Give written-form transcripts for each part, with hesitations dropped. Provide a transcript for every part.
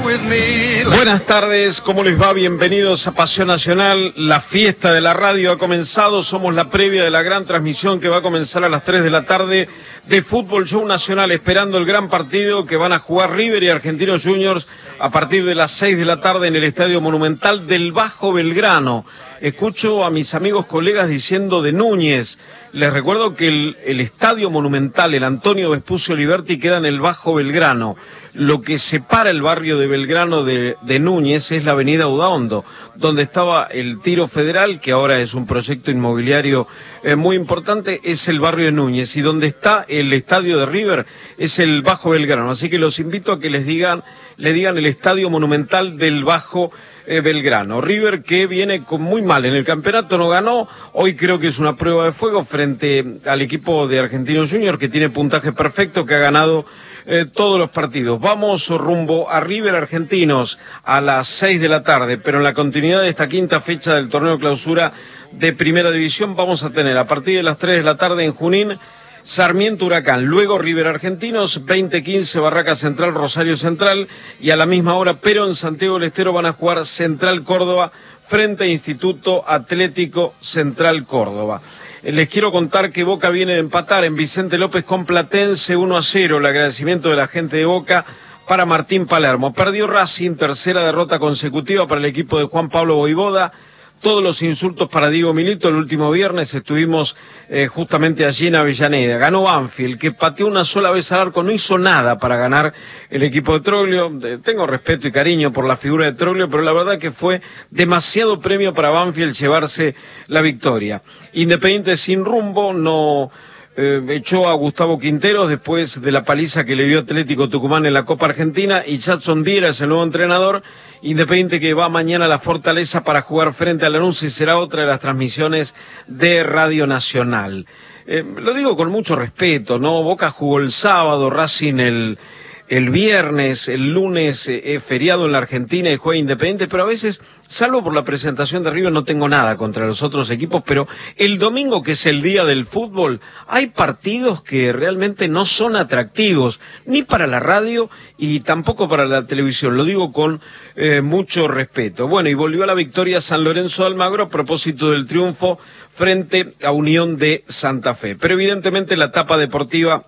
Buenas tardes, ¿cómo les va? Bienvenidos a Pasión Nacional. La fiesta de la radio ha comenzado. Somos la previa de la gran transmisión que va a comenzar a las 3 de la tarde de Fútbol Show Nacional, esperando el gran partido que van a jugar River y Argentinos Juniors a partir de las 6 de la tarde en el Estadio Monumental del Bajo Belgrano. Escucho a mis amigos colegas diciendo de Núñez. Les recuerdo que el Estadio Monumental, el Antonio Vespucio Liberti, queda en el Bajo Belgrano. Lo que separa el barrio de Belgrano de Núñez es la avenida Udaondo, donde estaba el Tiro Federal, que ahora es un proyecto inmobiliario muy importante, es el barrio de Núñez. Y donde está el estadio de River es el Bajo Belgrano. Así que los invito a que le digan el Estadio Monumental del Bajo Belgrano. River, que viene muy mal en el campeonato, no ganó. Hoy creo que es una prueba de fuego frente al equipo de Argentinos Juniors, que tiene puntaje perfecto, que ha ganado todos los partidos. Vamos rumbo a River Argentinos a las 6 de la tarde, pero en la continuidad de esta quinta fecha del torneo clausura de Primera División vamos a tener a partir de las 3 de la tarde en Junín Sarmiento Huracán, luego River Argentinos, 20:15 Barraca Central, Rosario Central, y a la misma hora, pero en Santiago del Estero, van a jugar Central Córdoba frente a Instituto Atlético Central Córdoba. Les quiero contar que Boca viene de empatar en Vicente López con Platense 1-0, el agradecimiento de la gente de Boca para Martín Palermo. Perdió Racing, tercera derrota consecutiva para el equipo de Juan Pablo Voivoda. Todos los insultos para Diego Milito. El último viernes estuvimos justamente allí en Avellaneda. Ganó Banfield, que pateó una sola vez al arco, no hizo nada para ganar el equipo de Troglio. Tengo respeto y cariño por la figura de Troglio, pero la verdad que fue demasiado premio para Banfield llevarse la victoria. Independiente sin rumbo, no echó a Gustavo Quinteros después de la paliza que le dio Atlético Tucumán en la Copa Argentina, y Jadson Viera es el nuevo entrenador. Independiente que va mañana a la Fortaleza para jugar frente a Lanús, y será otra de las transmisiones de Radio Nacional. Lo digo con mucho respeto, ¿no? Boca jugó el sábado, Racing el viernes, el lunes es feriado en la Argentina y juega Independiente, pero a veces, salvo por la presentación de River, no tengo nada contra los otros equipos, pero el domingo, que es el día del fútbol, hay partidos que realmente no son atractivos, ni para la radio y tampoco para la televisión. Lo digo con mucho respeto. Bueno, y volvió a la victoria San Lorenzo de Almagro a propósito del triunfo frente a Unión de Santa Fe. Pero evidentemente la etapa deportiva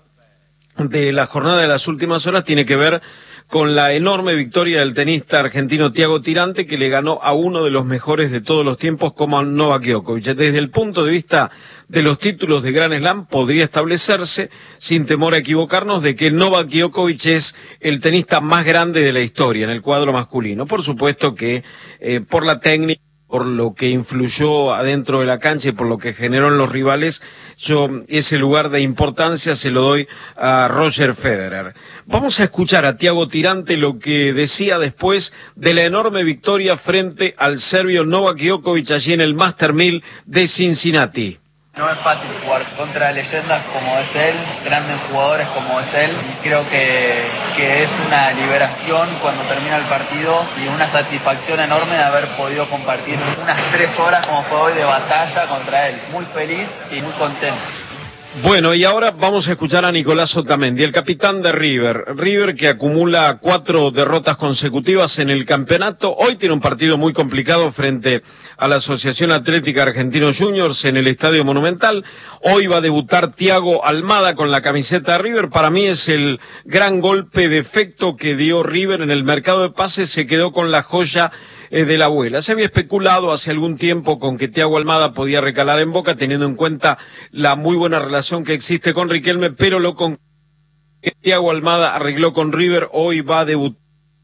de la jornada de las últimas horas tiene que ver con la enorme victoria del tenista argentino Thiago Tirante, que le ganó a uno de los mejores de todos los tiempos, como Novak Djokovic. Desde el punto de vista de los títulos de Grand Slam, podría establecerse, sin temor a equivocarnos, de que Novak Djokovic es el tenista más grande de la historia en el cuadro masculino. Por supuesto que por la técnica, por lo que influyó adentro de la cancha y por lo que generó en los rivales, yo ese lugar de importancia se lo doy a Roger Federer. Vamos a escuchar a Thiago Tirante lo que decía después de la enorme victoria frente al serbio Novak Djokovic allí en el Master 1000 de Cincinnati. No es fácil jugar contra leyendas como es él, grandes jugadores como es él. Creo que es una liberación cuando termina el partido y una satisfacción enorme de haber podido compartir unas 3 horas como fue hoy de batalla contra él. Muy feliz y muy contento. Bueno, y ahora vamos a escuchar a Nicolás Otamendi, el capitán de River. River, que acumula 4 derrotas consecutivas en el campeonato. Hoy tiene un partido muy complicado frente a la Asociación Atlética Argentinos Juniors en el Estadio Monumental. Hoy va a debutar Thiago Almada con la camiseta de River. Para mí es el gran golpe de efecto que dio River en el mercado de pases. Se quedó con la joya de la abuela. Se había especulado hace algún tiempo con que Thiago Almada podía recalar en Boca, teniendo en cuenta la muy buena relación que existe con Riquelme, pero lo con que Thiago Almada arregló con River. Hoy va a debutar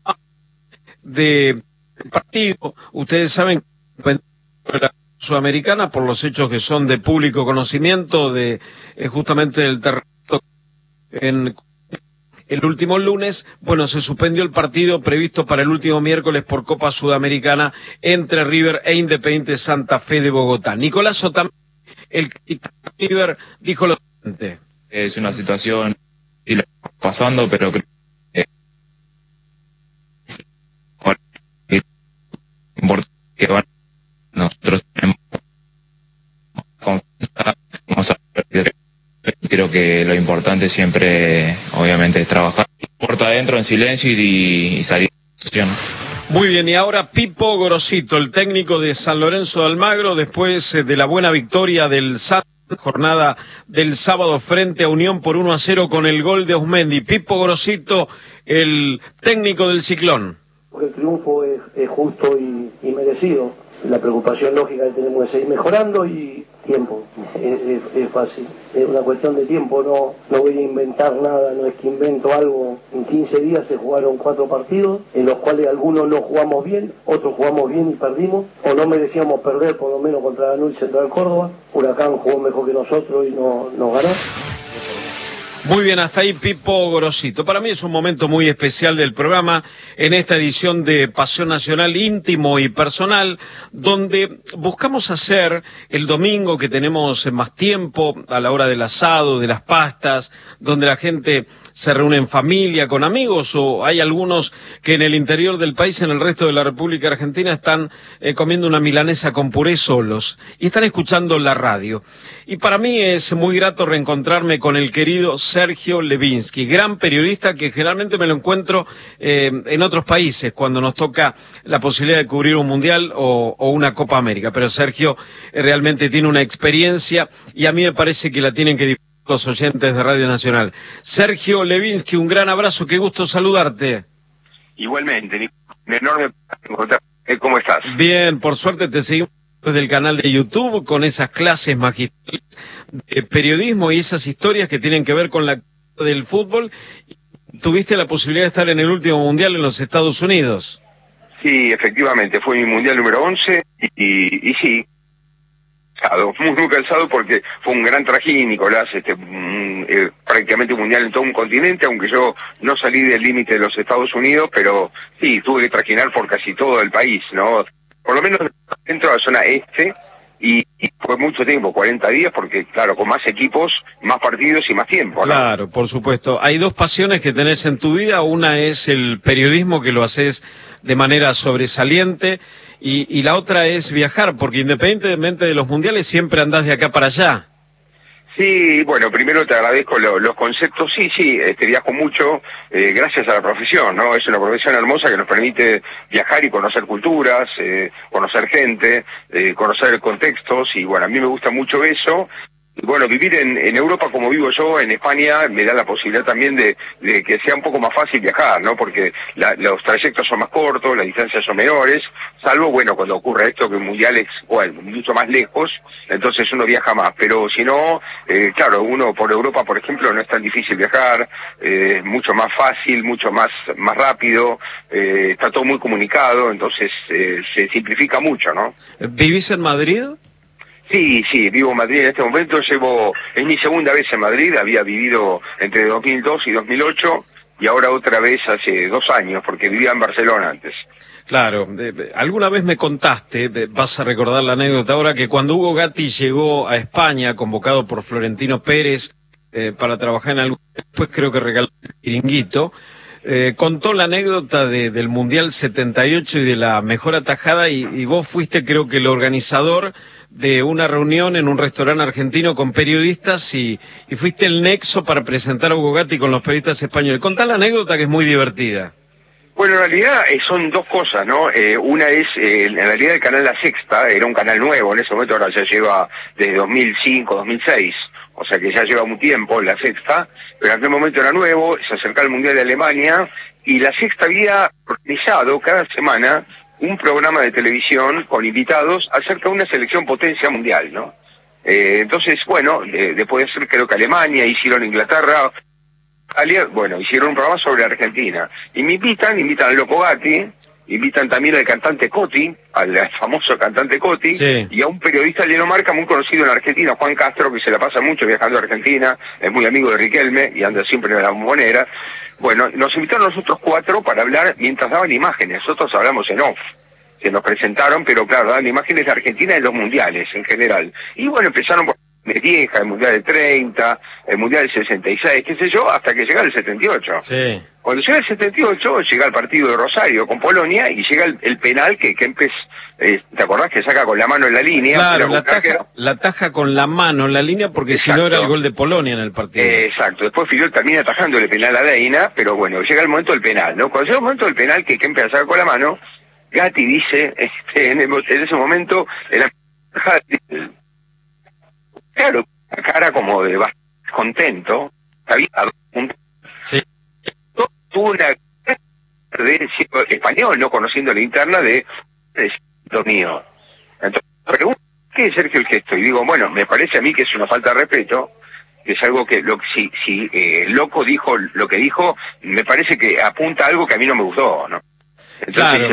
de partido. Ustedes saben que la Sudamericana, por los hechos que son de público conocimiento, de justamente del terremoto en el último lunes, bueno, se suspendió el partido previsto para el último miércoles por Copa Sudamericana entre River e Independiente Santa Fe de Bogotá. Nicolás Otamendi, el River, dijo lo siguiente. Es una situación y la estamos pasando, pero creo que nosotros tenemos confianza, vamos a perder. Creo que lo importante siempre, obviamente, es trabajar puerta adentro en silencio y salir Muy bien, y ahora Pipo Gorosito, el técnico de San Lorenzo de Almagro, después de la buena victoria del jornada del sábado frente a Unión por 1-0 con el gol de Osmendi. Pipo Gorosito, el técnico del Ciclón. El triunfo es justo y merecido. La preocupación lógica que tenemos es seguir mejorando y tiempo. Es fácil. Es una cuestión de tiempo. No voy a inventar nada. No es que invento algo. En 15 días se jugaron 4 partidos, en los cuales algunos no jugamos bien, otros jugamos bien y perdimos, o no merecíamos perder, por lo menos contra Lanús y Central Córdoba. Huracán jugó mejor que nosotros y nos ganó. Muy bien, hasta ahí Pipo Gorosito. Para mí es un momento muy especial del programa en esta edición de Pasión Nacional íntimo y personal, donde buscamos hacer el domingo que tenemos más tiempo a la hora del asado, de las pastas, donde la gente se reúne en familia, con amigos, o hay algunos que en el interior del país, en el resto de la República Argentina, están comiendo una milanesa con puré solos y están escuchando la radio. Y para mí es muy grato reencontrarme con el querido Sergio Levinsky, gran periodista que generalmente me lo encuentro en otros países cuando nos toca la posibilidad de cubrir un mundial o una Copa América. Pero Sergio realmente tiene una experiencia y a mí me parece que la tienen que disfrutar los oyentes de Radio Nacional. Sergio Levinsky, un gran abrazo, qué gusto saludarte. Igualmente, un enorme... ¿Cómo estás? Bien, por suerte te seguimos desde el canal de YouTube con esas clases magistrales de periodismo y esas historias que tienen que ver con la del fútbol. Tuviste la posibilidad de estar en el último mundial en los Estados Unidos. Sí, efectivamente, fue mi mundial número 11 y sí, muy cansado porque fue un gran trajín, Nicolás, prácticamente un mundial en todo un continente, aunque yo no salí del límite de los Estados Unidos, pero sí, tuve que trajinar por casi todo el país, ¿no? Por lo menos dentro de la zona este, y fue mucho tiempo, 40 días, porque claro, con más equipos, más partidos y más tiempo, ¿no? Claro, por supuesto. Hay dos pasiones que tenés en tu vida, una es el periodismo, que lo haces de manera sobresaliente, y la otra es viajar, porque independientemente de los mundiales siempre andás de acá para allá. Sí, bueno, primero te agradezco los conceptos. Sí, viajo mucho gracias a la profesión, ¿no? Es una profesión hermosa que nos permite viajar y conocer culturas, conocer gente, conocer contextos, y bueno, a mí me gusta mucho eso. Y bueno, vivir en Europa como vivo yo, en España, me da la posibilidad también de que sea un poco más fácil viajar, ¿no? Porque los trayectos son más cortos, las distancias son menores, salvo, bueno, cuando ocurre esto, que el mundial es, bueno, mucho más lejos, entonces uno viaja más. Pero si no, claro, uno por Europa, por ejemplo, no es tan difícil viajar, mucho más fácil, mucho más rápido, está todo muy comunicado, entonces se simplifica mucho, ¿no? ¿Vivís en Madrid? Sí, vivo en Madrid en este momento, es mi segunda vez en Madrid, había vivido entre 2002 y 2008, y ahora otra vez hace 2 años, porque vivía en Barcelona antes. Claro, alguna vez me contaste, vas a recordar la anécdota ahora, que cuando Hugo Gatti llegó a España, convocado por Florentino Pérez, para trabajar en algo, después creo que regaló el Chiringuito, contó la anécdota del Mundial 78 y de la mejor atajada, y vos fuiste, creo que el organizador de una reunión en un restaurante argentino con periodistas y fuiste el nexo para presentar a Hugo Gatti con los periodistas españoles. Contá la anécdota, que es muy divertida. Bueno, en realidad son dos cosas, ¿no? Una es, en realidad el canal La Sexta era un canal nuevo, en ese momento ahora ya lleva desde 2005, 2006, o sea que ya lleva un tiempo La Sexta, pero en aquel momento era nuevo, se acercaba el Mundial de Alemania, y La Sexta había organizado cada semana un programa de televisión con invitados acerca de una selección potencia mundial, ¿no? Entonces, bueno, después de ser, creo que Alemania, hicieron Inglaterra, bueno, hicieron un programa sobre Argentina. Y me invitan al Loco Gatti, invitan también al cantante Coti, al famoso cantante Coti, sí, y a un periodista de Dinamarca muy conocido en Argentina, Juan Castro, que se la pasa mucho viajando a Argentina, es muy amigo de Riquelme y anda siempre en la Bombonera. Bueno, nos invitaron nosotros 4 para hablar mientras daban imágenes, nosotros hablamos en off. Se nos presentaron, pero claro, daban imágenes de Argentina en los mundiales en general. Y bueno, empezaron por de vieja, el Mundial del 30, el Mundial del 66, qué sé yo, hasta que llega el 78. Sí. Cuando llega el 78, llega el partido de Rosario con Polonia y llega el penal que Kempes, ¿te acordás que saca con la mano en la línea? Claro, la taja con la mano en la línea porque si no era el gol de Polonia en el partido. Exacto, después Filiol termina atajando el penal a Deina, pero bueno, llega el momento del penal, ¿no? Cuando llega el momento del penal que Kempes la saca con la mano, Gatti dice, en ese momento, claro, la cara como de bastante contento, había sí. Tuvo una de español, no conociendo la interna de mío. Entonces, pregunto, ¿qué es Sergio el gesto? Y digo, bueno, me parece a mí que es una falta de respeto, que es algo que si Loco dijo lo que dijo, me parece que apunta a algo que a mí no me gustó, ¿no? Entonces,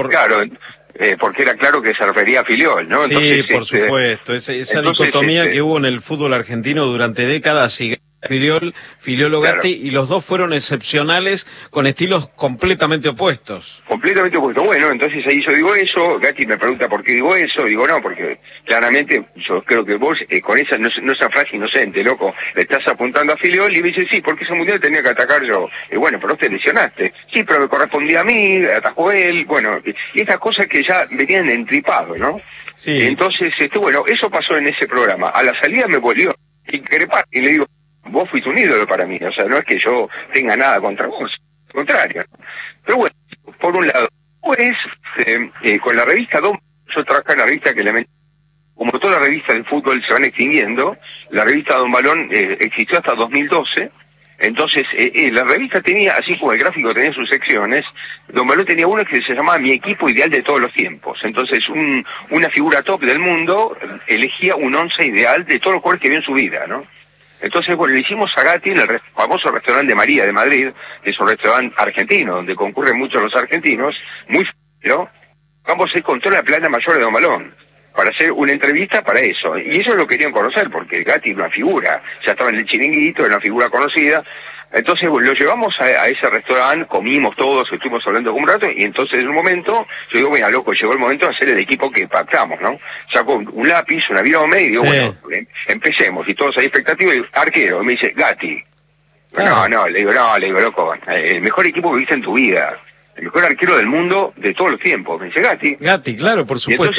porque era claro que se refería a Filiol, ¿no? Sí, entonces, por supuesto, esa dicotomía que hubo en el fútbol argentino durante décadas, y Filiol o Gatti, claro. Y los dos fueron excepcionales con estilos completamente opuestos. Completamente opuestos. Bueno, entonces ahí yo digo eso, Gatti me pregunta por qué digo eso, digo no, porque claramente yo creo que vos con esa, no esa frase inocente, loco, le estás apuntando a Filiol y me dice, sí, porque ese mundial tenía que atacar yo. Y bueno, pero vos te lesionaste. Sí, pero me correspondía a mí, atajó él, bueno, y estas cosas que ya venían entripados, ¿no? Sí. Entonces, bueno, eso pasó en ese programa. A la salida me volvió a increpar y le digo, vos fuiste un ídolo para mí, o sea, no es que yo tenga nada contra vos, al contrario. Pero bueno, por un lado, pues con la revista Don, yo trabajaba en la revista que como todas las revistas de fútbol se van extinguiendo, la revista Don Balón existió hasta 2012, entonces la revista tenía, así como el gráfico tenía sus secciones, Don Balón tenía uno que se llamaba Mi Equipo Ideal de Todos los Tiempos, entonces una figura top del mundo elegía un once ideal de todos los jugadores que vio en su vida, ¿no? Entonces, bueno, le hicimos a Gatti en el famoso restaurante de María de Madrid, que es un restaurante argentino, donde concurren muchos los argentinos, muy pero vamos a ir con toda la plana mayor de Don Balón, para hacer una entrevista para eso. Y ellos lo querían conocer, porque Gatti es una figura, ya estaba en el Chiringuito, era una figura conocida. Entonces, bueno, lo llevamos a ese restaurante, comimos todos, estuvimos hablando con un rato, y entonces en un momento, yo digo, bueno, loco, llegó el momento de hacer el equipo que pactamos, ¿no? Saco un lápiz, una virome, y digo, sí. Bueno, empecemos, y todos hay expectativas, y arquero, y me dice, Gatti. Ah. No, le digo, loco, el mejor equipo que viste en tu vida. El mejor arquero del mundo de todos los tiempos, me dice Gatti. Gatti, claro, por supuesto.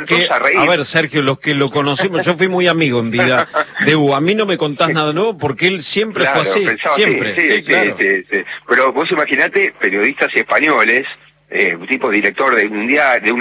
A ver, Sergio, los que lo conocimos, yo fui muy amigo en vida de Hugo. A mí no me contás nada nuevo porque él siempre fue así, siempre. Sí, claro. Sí. Pero vos imaginate, periodistas españoles, un tipo director de un diario,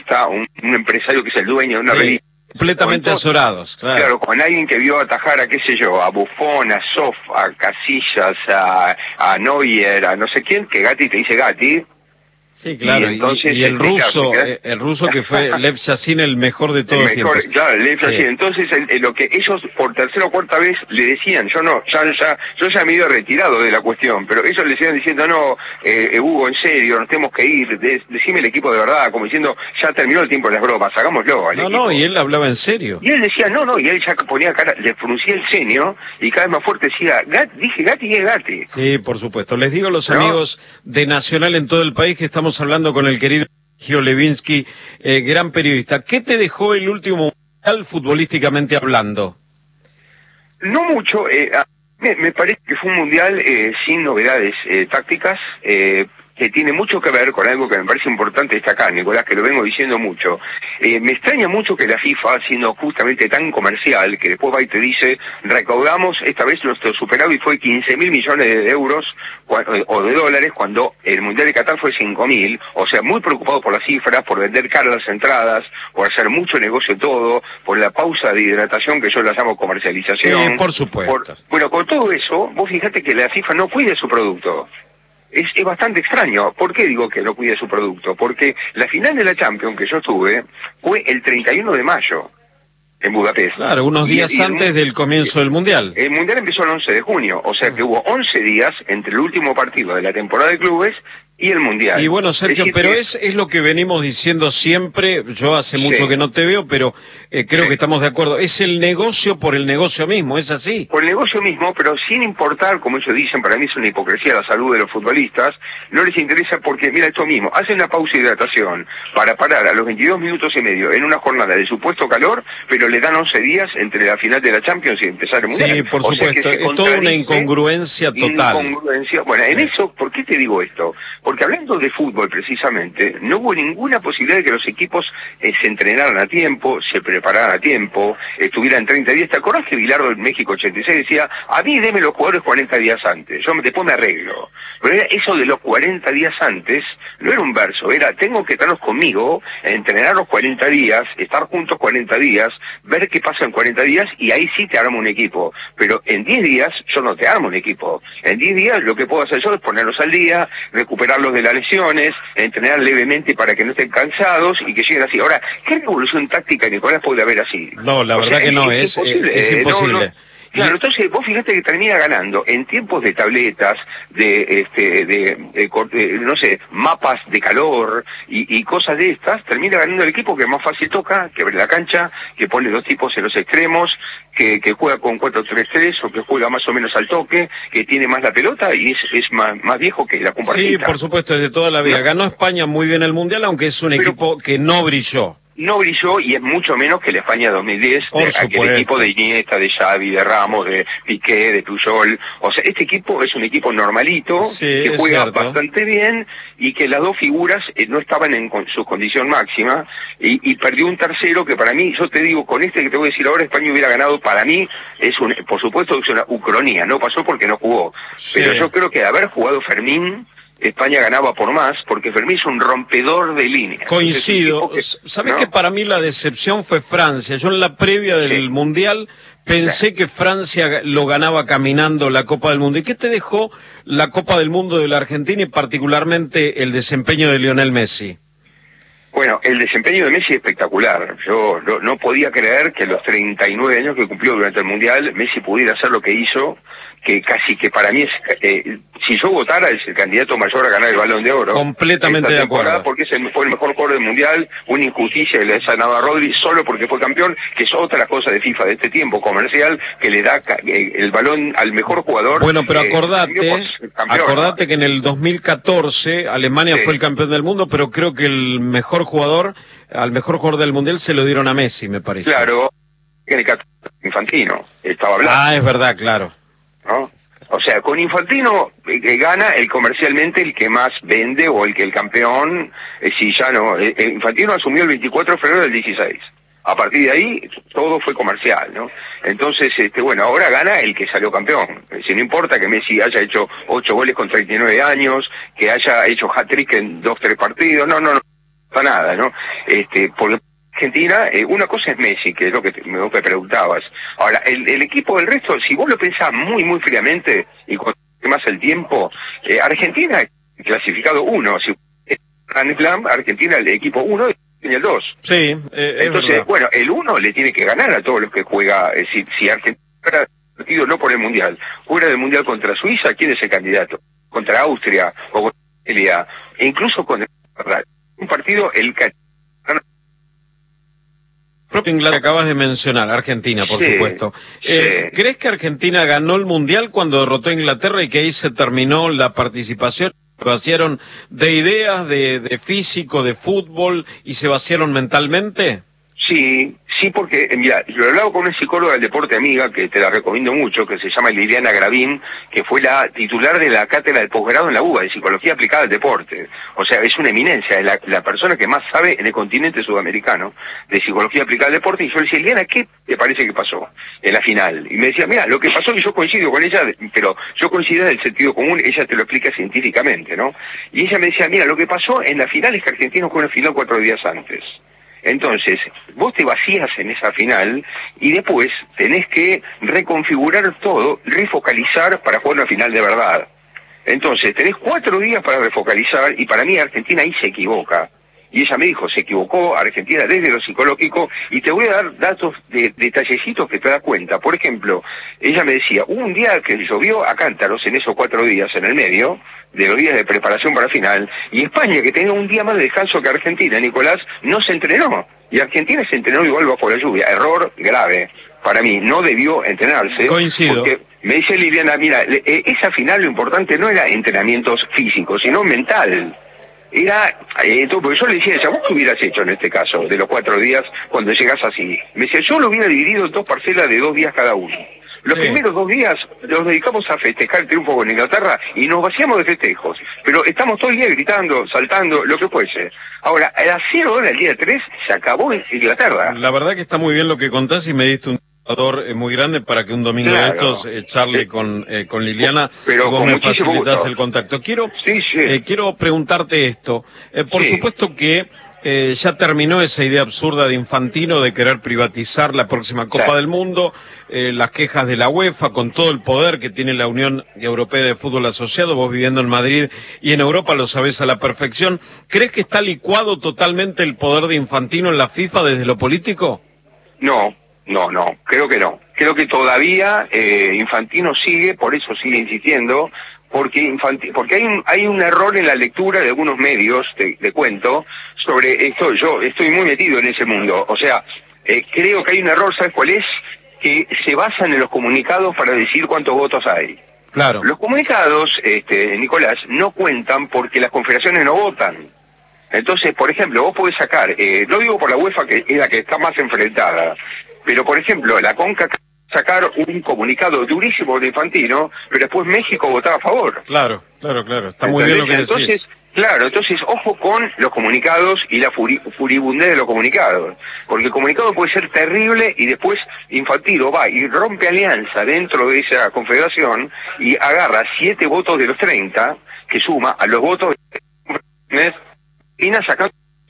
un empresario que es el dueño de una revista. Completamente azorados, claro. Claro, con alguien que vio atajar a, qué sé yo, a Buffon, a Sof, a Casillas, a Neuer, a no sé quién, que Gatti te dice Gatti. Sí, claro, y el ruso que fue Lev Yashin, el mejor de todos los tiempos. Claro, Lev Yashin. Sí. Entonces, lo que ellos por tercera o cuarta vez le decían, yo ya me he ido retirado de la cuestión, pero ellos le siguen diciendo, no, Hugo, en serio, nos tenemos que ir, decime el equipo de verdad, como diciendo, ya terminó el tiempo de las bromas, hagámoslo al equipo. No, y él hablaba en serio. Y él decía, no, y él ya ponía cara, le fruncía el ceño, y cada vez más fuerte decía, dije Gatti y es Gatti. Sí, por supuesto. Les digo a los amigos de Nacional en todo el país que estamos hablando con el querido Sergio Levinsky, gran periodista. ¿Qué te dejó el último mundial futbolísticamente hablando? No mucho. Me parece que fue un mundial sin novedades tácticas, que tiene mucho que ver con algo que me parece importante destacar, Nicolás, que lo vengo diciendo mucho. Me extraña mucho que la FIFA, siendo justamente tan comercial, que después va y te dice, recaudamos, esta vez nuestro superávit fue 15.000 millones de euros o de dólares, cuando el Mundial de Qatar fue 5.000, o sea, muy preocupado por las cifras, por vender caras las entradas, por hacer mucho negocio todo, por la pausa de hidratación, que yo la llamo comercialización. Sí, por supuesto. Bueno, con todo eso, vos fijate que la FIFA no cuida su producto. Es bastante extraño. ¿Por qué digo que no cuide su producto? Porque la final de la Champions que yo tuve fue el 31 de mayo en Budapest. Claro, unos días antes del comienzo del Mundial. El Mundial empezó el 11 de junio, o sea que hubo 11 días entre el último partido de la temporada de clubes y el Mundial. Y bueno, Sergio, pero que... es lo que venimos diciendo siempre. Yo hace mucho que no te veo, pero creo que estamos de acuerdo. Es el negocio por el negocio mismo, ¿es así? Por el negocio mismo, pero sin importar, como ellos dicen, para mí es una hipocresía la salud de los futbolistas, no les interesa porque, mira, esto mismo, hacen una pausa de hidratación para parar a los 22 minutos y medio en una jornada de supuesto calor, pero le dan 11 días entre la final de la Champions y empezar el Mundial. Sí, por supuesto, es toda una incongruencia total. Bueno, en eso, ¿por qué te digo esto? Porque hablando de fútbol precisamente, no hubo ninguna posibilidad de que los equipos se entrenaran a tiempo, se prepararan a tiempo, estuvieran 30 días. ¿Te acordás que Bilardo en México 86 decía, a mí deme los jugadores 40 días antes, yo después me arreglo? Pero eso de los 40 días antes no era un verso, era tengo que estarnos conmigo, entrenar los 40 días, estar juntos 40 días, ver qué pasa en 40 días y ahí sí te armo un equipo. Pero en 10 días yo no te armo un equipo. En 10 días lo que puedo hacer yo es ponerlos al día, recuperarlos de las lesiones, entrenar levemente para que no estén cansados y que lleguen así. Ahora, ¿qué revolución táctica, Nicolás, puede haber así? No, la verdad que no, es imposible. Claro, entonces vos fíjate que termina ganando en tiempos de tabletas, no sé, mapas de calor y cosas de estas, termina ganando el equipo que más fácil toca, que abre la cancha, que pone dos tipos en los extremos, que juega con 4-3-3 o que juega más o menos al toque, que tiene más la pelota y es más viejo que la compartida. Sí, por supuesto, desde toda la vida. Ganó España muy bien el Mundial, aunque es un equipo que no brilló. No brilló y es mucho menos que la España 2010, aquel equipo de Iniesta, de Xavi, de Ramos, de Piqué, de Puyol. O sea, este equipo es un equipo normalito, que juega bastante bien y que las dos figuras no estaban en su condición máxima y perdió un tercero que para mí, yo te digo, con este que te voy a decir ahora, España hubiera ganado, para mí, por supuesto es una ucronía, no pasó porque no jugó. Pero yo creo que de haber jugado Fermín, España ganaba por más, porque Fermín es un rompedor de líneas. Coincido. ¿Sabés que para mí la decepción fue Francia? Yo en la previa del Mundial pensé que Francia lo ganaba caminando la Copa del Mundo. ¿Y qué te dejó la Copa del Mundo de la Argentina y particularmente el desempeño de Lionel Messi? Bueno, el desempeño de Messi es espectacular. Yo no podía creer que a los 39 años que cumplió durante el Mundial, Messi pudiera hacer lo que hizo, que casi que para mí es, si yo votara, es el candidato mayor a ganar el Balón de Oro. Completamente de acuerdo. Porque fue el mejor jugador del Mundial, una injusticia que le ha sanado a Rodri solo porque fue campeón, que es otra cosa de FIFA de este tiempo comercial, que le da el balón al mejor jugador. Bueno, pero acordate que en el 2014 Alemania fue el campeón del mundo, pero creo que al mejor jugador del Mundial se lo dieron a Messi, me parece. Claro, en el Infantino, estaba hablando. Ah, es verdad, claro. ¿No? O sea, con Infantino gana comercialmente el que más vende o el campeón, si ya no. Infantino asumió el 24 de febrero del 16. A partir de ahí todo fue comercial, ¿no? Entonces, bueno, ahora gana el que salió campeón. Si no importa que Messi haya hecho 8 goles con 39 años, que haya hecho hat-trick en 2-3 partidos, no pasa nada, ¿no? Porque Argentina, una cosa es Messi, que es lo que me preguntabas. Ahora, el equipo del resto, si vos lo pensás muy, muy fríamente, y con más el tiempo, Argentina clasificado 1, si Grand Slam, Argentina el equipo 1 y el 2. Sí, entonces, bueno, el 1 le tiene que ganar a todos los que juega, si Argentina fuera partido no por el Mundial, fuera del Mundial contra Suiza, ¿quién es el candidato? Contra Austria, o contra Italia, e incluso contra un partido, propio Inglaterra que acabas de mencionar, Argentina, por supuesto. ¿Crees que Argentina ganó el Mundial cuando derrotó a Inglaterra y que ahí se terminó la participación? ¿Se vaciaron de ideas, de físico, de fútbol y se vaciaron mentalmente? Sí, porque, mira, yo he hablado con una psicóloga del deporte amiga, que te la recomiendo mucho, que se llama Liliana Gravín, que fue la titular de la cátedra de posgrado en la UBA, de Psicología Aplicada al Deporte. O sea, es una eminencia, es la persona que más sabe en el continente sudamericano de Psicología Aplicada al Deporte. Y yo le decía, Liliana, ¿qué te parece que pasó en la final? Y me decía, mira, lo que pasó, y yo coincido con ella, pero yo coincido en el sentido común, ella te lo explica científicamente, ¿no? Y ella me decía, mira, lo que pasó en la final es que Argentina jugó una final 4 días antes. Entonces, vos te vacías en esa final y después tenés que reconfigurar todo, refocalizar para jugar una final de verdad. Entonces, tenés 4 días para refocalizar y para mí Argentina ahí se equivoca. Y ella me dijo, se equivocó Argentina desde lo psicológico, y te voy a dar datos de detallecitos que te das cuenta. Por ejemplo, ella me decía, hubo un día que llovió a cántaros en esos 4 días en el medio, de los días de preparación para la final, y España, que tenía un día más de descanso que Argentina, Nicolás, no se entrenó. Y Argentina se entrenó igual bajo la lluvia. Error grave. Para mí, no debió entrenarse. Coincido. Porque me dice Liliana, mira, esa final lo importante no era entrenamientos físicos, sino mental. Era, porque yo le decía a ella, ¿vos qué hubieras hecho en este caso, de los 4 días, cuando llegás así? Me decía, yo lo hubiera dividido en 2 parcelas de 2 días cada uno. Los primeros 2 días los dedicamos a festejar el triunfo con Inglaterra y nos vaciamos de festejos. Pero estamos todo el día gritando, saltando, lo que fuese. Ahora, a las 0 horas del día 3 se acabó Inglaterra. La verdad que está muy bien lo que contás y me diste un muy grande para que un domingo de estos charle con Liliana, pero y vos con me muchísimo facilitas gusto el contacto. Quiero sí. quiero preguntarte esto. Por supuesto que ya terminó esa idea absurda de Infantino de querer privatizar la próxima Copa del Mundo, las quejas de la UEFA con todo el poder que tiene la Unión Europea de Fútbol Asociado. Vos viviendo en Madrid y en Europa lo sabés a la perfección. ¿Crees que está licuado totalmente el poder de Infantino en la FIFA desde lo político? No, creo que no. Creo que todavía Infantino sigue, por eso sigue insistiendo, porque hay un error en la lectura de algunos medios, te cuento, sobre esto. Yo estoy muy metido en ese mundo. O sea, creo que hay un error, ¿sabes cuál es? Que se basan en los comunicados para decir cuántos votos hay. Claro. Los comunicados, Nicolás, no cuentan porque las confederaciones no votan. Entonces, por ejemplo, vos podés sacar, no digo por la UEFA, que es la que está más enfrentada, pero por ejemplo, la CONCACAF sacar un comunicado durísimo de Infantino, pero después México votaba a favor. Claro. Está muy bien lo que decís. Entonces, ojo con los comunicados y la furibundez de los comunicados, porque el comunicado puede ser terrible y después Infantino va y rompe alianza dentro de esa confederación y agarra 7 votos de los 30, que suma a los votos de sacando.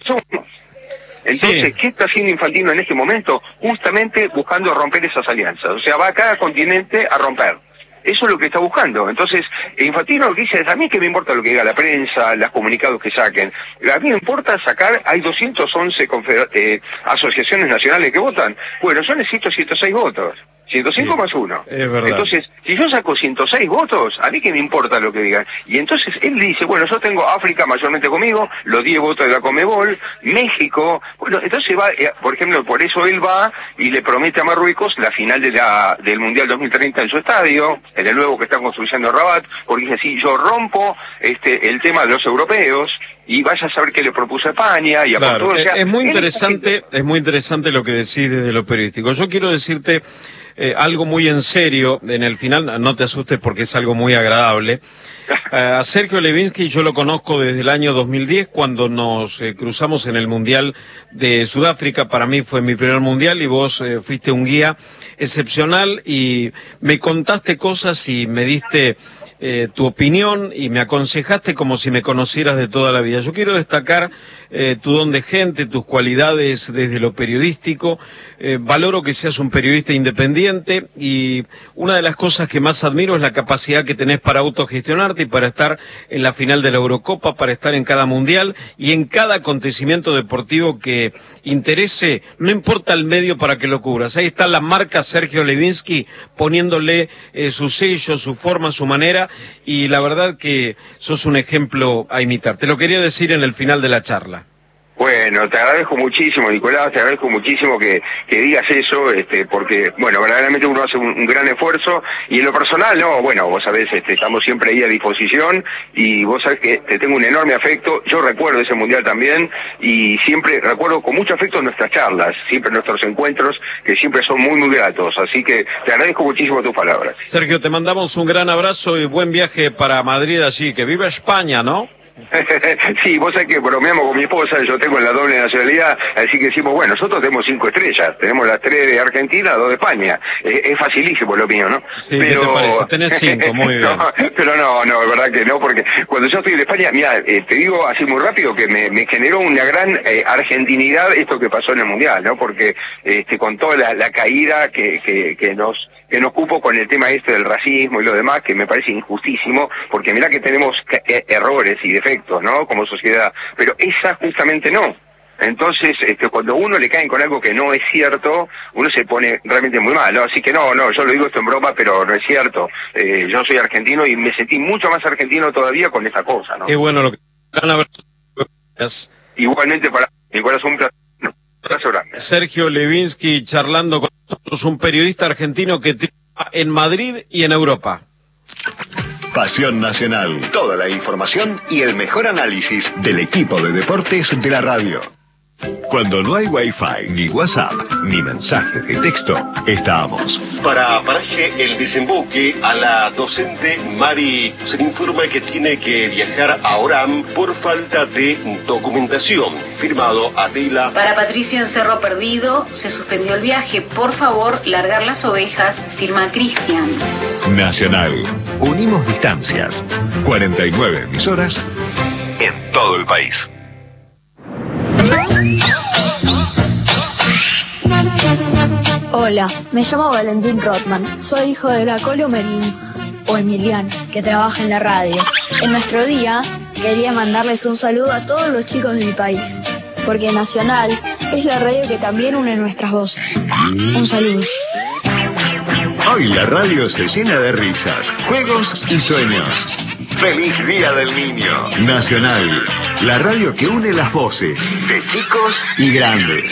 Entonces, ¿qué está haciendo Infantino en este momento? Justamente buscando romper esas alianzas. O sea, va a cada continente a romper. Eso es lo que está buscando. Entonces, Infantino lo que dice es, a mí que me importa lo que diga la prensa, los comunicados que saquen. A mí me importa sacar, hay 211 asociaciones nacionales que votan. Bueno, yo necesito 106 votos. 105 más 1. Es verdad. Entonces, si yo saco 106 votos, a mí que me importa lo que digan. Y entonces él dice, bueno, yo tengo África mayormente conmigo, los 10 votos de la Conmebol, México, bueno, entonces va, por ejemplo, por eso él va y le promete a Marruecos la final del Mundial 2030 en su estadio, en el nuevo que están construyendo en Rabat, porque dice, si yo rompo el tema de los europeos, y vaya a saber qué le propuso a España, y a claro, Portugal. O sea, es muy interesante lo que decís desde lo periodístico. Yo quiero decirte algo muy en serio, en el final, no te asustes porque es algo muy agradable. A Sergio Levinsky yo lo conozco desde el año 2010, cuando nos cruzamos en el Mundial de Sudáfrica. Para mí fue mi primer Mundial y vos fuiste un guía excepcional y me contaste cosas y me diste tu opinión y me aconsejaste como si me conocieras de toda la vida. Yo quiero destacar tu don de gente, tus cualidades desde lo periodístico. Valoro que seas un periodista independiente y una de las cosas que más admiro es la capacidad que tenés para autogestionarte y para estar en la final de la Eurocopa, para estar en cada mundial y en cada acontecimiento deportivo que interese, no importa el medio para que lo cubras. Ahí está la marca Sergio Levinsky poniéndole su sello, su forma, su manera, y la verdad que sos un ejemplo a imitar. Te lo quería decir en el final de la charla. Bueno, te agradezco muchísimo, Nicolás, te agradezco muchísimo que digas eso, porque, bueno, verdaderamente uno hace un gran esfuerzo, y en lo personal, no, bueno, vos sabés, estamos siempre ahí a disposición, y vos sabés que te tengo un enorme afecto. Yo recuerdo ese mundial también, y siempre recuerdo con mucho afecto nuestras charlas, siempre nuestros encuentros, que siempre son muy, muy gratos, así que te agradezco muchísimo tus palabras. Sergio, te mandamos un gran abrazo y buen viaje para Madrid allí, que viva España, ¿no? Sí, vos sabés que bromeamos con mi esposa, yo tengo la doble nacionalidad, así que decimos, bueno, nosotros tenemos 5 estrellas, tenemos las 3 de Argentina, 2 de España, es facilísimo lo mío, ¿no? Sí, pero... ¿qué te parece? Tenés 5, muy bien. Pero no, es verdad que no, porque cuando yo estoy en España, mira, te digo así muy rápido que me generó una gran argentinidad esto que pasó en el Mundial, ¿no? Porque con toda la caída que que no cupo con el tema este del racismo y lo demás, que me parece injustísimo, porque mirá que tenemos errores y defectos, ¿no? Como sociedad, pero esa justamente no. Entonces, cuando uno le caen con algo que no es cierto, uno se pone realmente muy mal, ¿no? Así que no, yo lo digo esto en broma, pero no es cierto. Yo soy argentino y me sentí mucho más argentino todavía con esta cosa, ¿no? Qué bueno lo que... Igualmente para Nicolás, un abrazo grande. Sergio Levinsky charlando con nosotros, un periodista argentino que triunfa en Madrid y en Europa. Pasión Nacional. Toda la información y el mejor análisis del equipo de deportes de la radio. Cuando no hay Wi-Fi, ni WhatsApp, ni mensajes de texto, estamos. Para Paraje El Desemboque, a la docente Mari se le informa que tiene que viajar a Orán por falta de documentación. Firmado Adela. Para Patricio en Cerro Perdido, se suspendió el viaje. Por favor, largar las ovejas. Firma Cristian. Nacional. Unimos distancias. 49 emisoras en todo el país. Hola, me llamo Valentín Rothman, soy hijo de Gracolio Merino, o Emiliano, que trabaja en la radio. En nuestro día, quería mandarles un saludo a todos los chicos de mi país, porque Nacional es la radio que también une nuestras voces. Un saludo. Hoy la radio se llena de risas, juegos y sueños. ¡Feliz Día del Niño! Nacional, la radio que une las voces de chicos y grandes.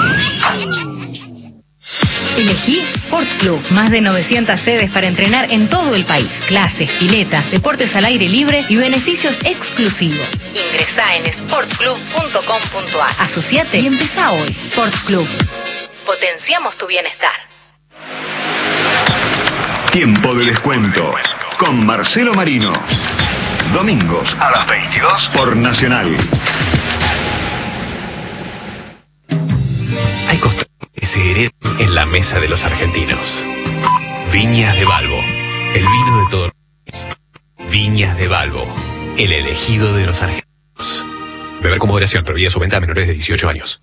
Elegí Sport Club. Más de 900 sedes para entrenar en todo el país. Clases, piletas, deportes al aire libre y beneficios exclusivos. Ingresá en sportclub.com.ar. Asociate y empezá hoy. Sport Club. Potenciamos tu bienestar. Tiempo de descuento con Marcelo Marino. Domingos a las 22 por Nacional. Hay costumbres que se heredan en la mesa de los argentinos. Viñas de Balbo, el vino de todo el país. Viñas de Balbo, el elegido de los argentinos. Beber con moderación, prohibida su venta a menores de 18 años.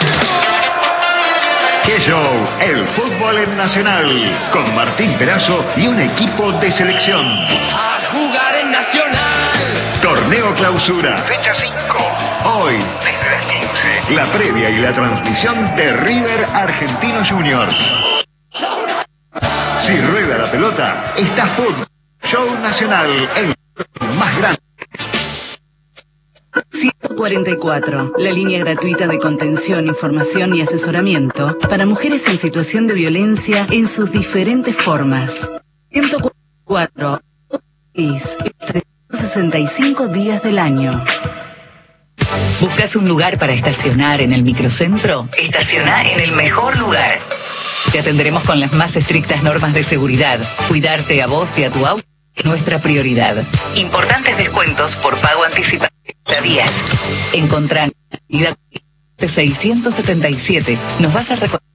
¡Qué show! El fútbol en Nacional, con Martín Perazo y un equipo de selección. A jugar en Nacional. Torneo Clausura, fecha 5. Hoy, desde las 15. La previa y la transmisión de River Argentino Juniors. Si rueda la pelota, está Fútbol Show Nacional, el más grande. 144, la línea gratuita de contención, información y asesoramiento para mujeres en situación de violencia en sus diferentes formas. 144, 365 días del año. ¿Buscas un lugar para estacionar en el microcentro? Estaciona en el mejor lugar. Te atenderemos con las más estrictas normas de seguridad. Cuidarte a vos y a tu auto es nuestra prioridad. Importantes descuentos por pago anticipado. Días. Encontrá en 677. Nos vas a reconocer.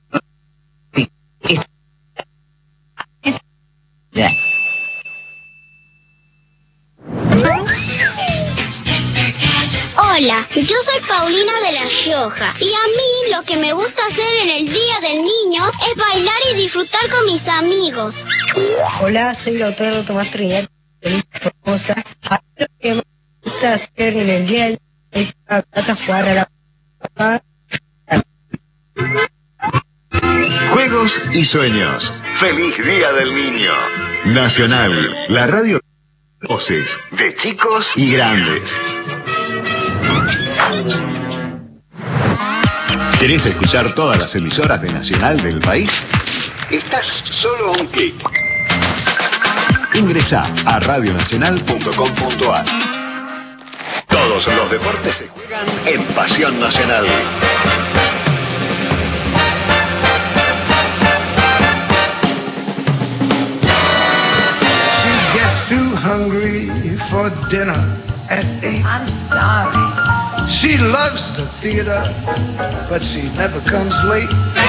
Hola, yo soy Paulina de La Rioja y a mí lo que me gusta hacer en el Día del Niño es bailar y disfrutar con mis amigos. Hola, soy la autora Tomás Trinidad, hermosa. Lo que me gusta hacer en el Día del Niño es jugar a la... Juegos y sueños. ¡Feliz Día del Niño! Nacional, la radio de voces de chicos y grandes. ¿Querés escuchar todas las emisoras de Nacional del país? Estás solo a un clic. Ingresá a radionacional.com.ar. Todos los deportes se juegan en Pasión Nacional. She gets too hungry for dinner at 8. I'm starving. She loves the theater, but she never comes late.